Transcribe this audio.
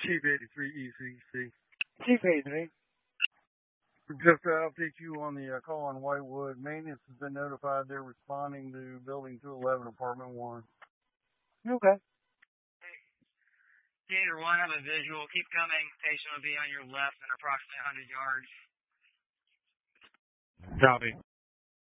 Chief 83 ECC. Chief 83. Just to update you on the call on Whitewood, maintenance has been notified they're responding to Building 211, Apartment 1. Okay. Theater 1, have a visual. Keep coming. Patient will be on your left in approximately 100 yards. Copy.